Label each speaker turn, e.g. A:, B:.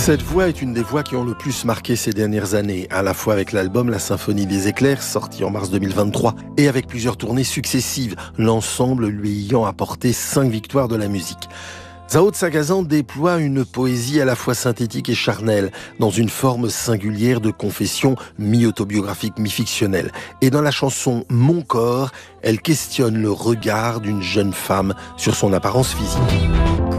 A: Cette voix est une des voix qui ont le plus marqué ces dernières années, à la fois avec l'album La Symphonie des éclairs, sorti en mars 2023, et avec plusieurs tournées successives, l'ensemble lui ayant apporté 5 victoires de la musique. Zao de Sagazan déploie une poésie à la fois synthétique et charnelle, dans une forme singulière de confession mi-autobiographique, mi-fictionnelle. Et dans la chanson Mon corps, elle questionne le regard d'une jeune femme sur son apparence physique.